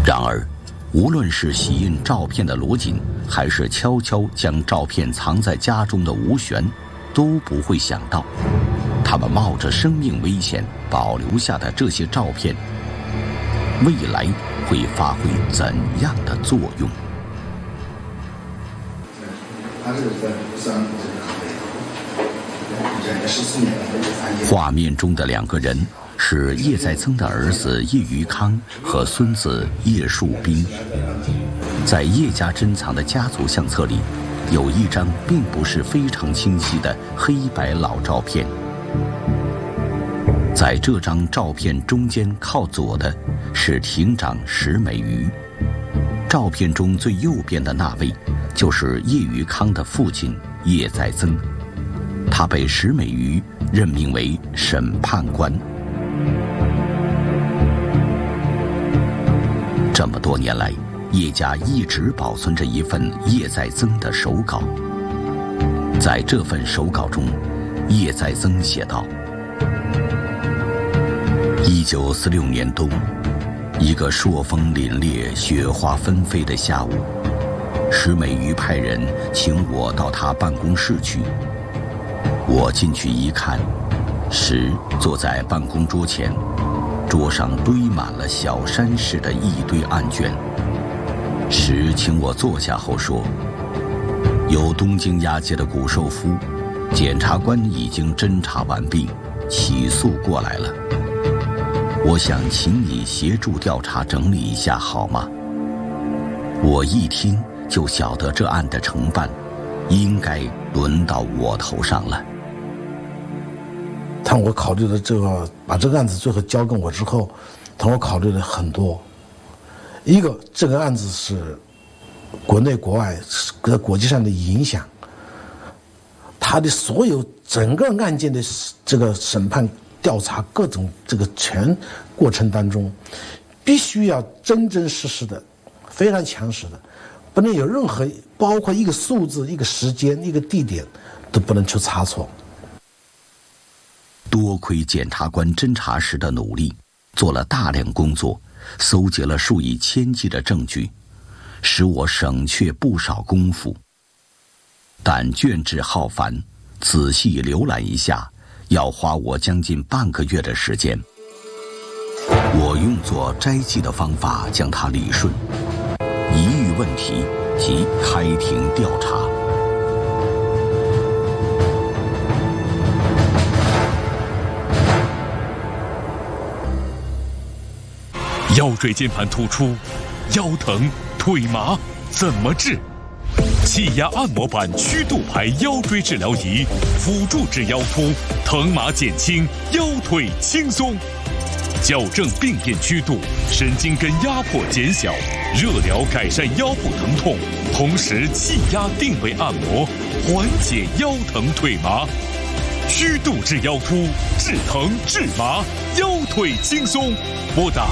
然而，无论是洗印照片的罗锦，还是悄悄将照片藏在家中的吴璇，都不会想到，他们冒着生命危险保留下的这些照片，未来会发挥怎样的作用？画面中的两个人是叶再增的儿子叶余康和孙子叶树斌。在叶家珍藏的家族相册里，有一张并不是非常清晰的黑白老照片。在这张照片中间靠左的是亭长石美瑜，照片中最右边的那位就是叶余康的父亲叶再增，他被石美瑜任命为审判官。这么多年来，叶家一直保存着一份叶再增的手稿。在这份手稿中，叶再增写道：1946年冬，一个朔风凛冽、雪花纷飞的下午，石美瑜派人请我到他办公室去。我进去一看，石坐在办公桌前，桌上堆满了小山似的一堆案卷。石请我坐下后说：“有东京押解的谷寿夫，检察官已经侦查完毕，起诉过来了。我想请你协助调查整理一下，好吗？”我一听就晓得这案的承办应该轮到我头上了。 但我考虑了把这个案子最后交给我之后，我考虑了很多。一个，这个案子是国内国外在国际上的影响，他的所有整个案件的这个审判调查各种这个全过程当中，必须要真真实实的，非常强实的，不能有任何包括一个数字、一个时间、一个地点都不能出差错。 多亏检察官侦查时的努力，做了大量工作，搜集了数以千计的证据，使我省却不少功夫。但卷帙浩繁，仔细浏览一下，要花我将近半个月的时间。我用作摘记的方法将它理顺，一遇问题即开庭调查。 腰椎间盘突出，腰疼腿麻怎么治？气压按摩板曲度牌腰椎治疗仪，辅助治腰突，疼麻减轻，腰腿轻松。矫正病变曲度，神经根压迫减小，热疗改善腰部疼痛，同时气压定位按摩，缓解腰疼腿麻。曲度治腰突，治疼治麻，腰腿轻松。拨打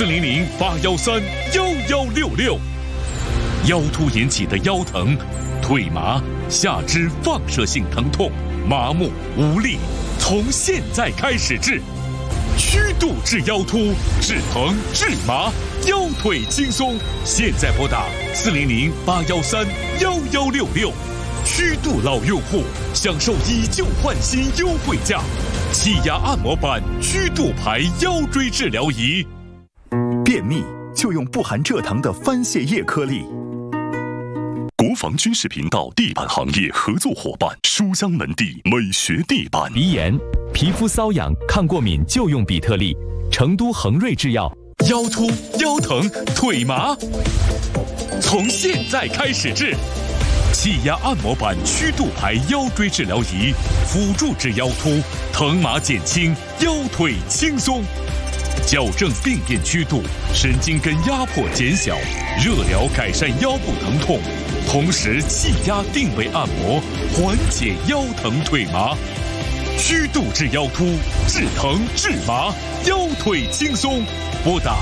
400-813-1166。腰突引起的腰疼、腿麻、下肢放射性疼痛、麻木无力，从现在开始治。曲度治腰突，治疼治麻，腰腿轻松。现在拨打400-813-1166。曲度老用户享受以旧换新优惠价，气压按摩板曲度牌腰椎治疗仪。 便秘就用不含蔗糖的番泻叶颗粒。国防军事频道地板行业合作伙伴书香门第美学地板。 鼻炎、皮肤瘙痒、抗过敏就用比特利。成都恒瑞制药。 腰突、腰疼、腿麻，从现在开始治。气压按摩板曲度牌腰椎治疗仪，辅助治腰突，疼麻减轻，腰腿轻松。矫正病变曲度，神经根压迫减小，热疗改善腰部疼痛，同时气压定位按摩，缓解腰疼腿麻。曲度治腰突，治疼治麻，腰腿轻松。拨打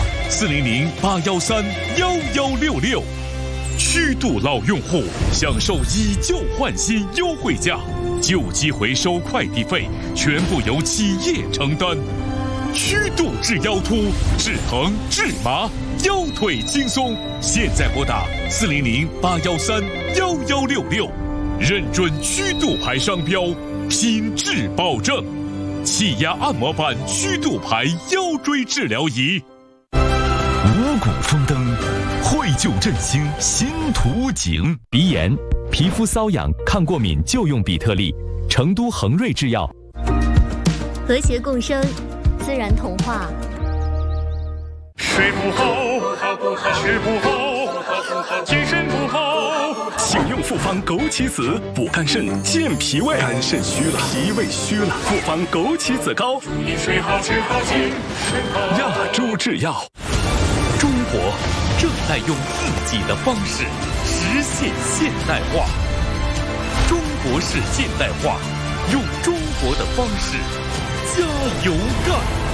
400-813-1166。曲度老用户享受以旧换新优惠价，旧机回收快递费全部由企业承担。 虚度至腰突，治疼治麻，腰腿轻松。现在拨打400-813-1166，认准虚度牌商标，品质保证。气压按摩板虚度牌腰椎治疗仪。 五谷丰登，惠救振兴新图景。 鼻炎、皮肤瘙痒、抗过敏就用比特利。成都恒瑞制药。 和谐共生，自然童话。 睡不好，吃不好，精神不好。 请用复方枸杞子，补肝肾、健脾胃。肝肾虚了，脾胃虚了，复方枸杞子膏。 注意睡好，吃好，精神好。 亚洲制药。 中国正在用自己的方式实现现代化。中国式现代化，用中国的方式加油干。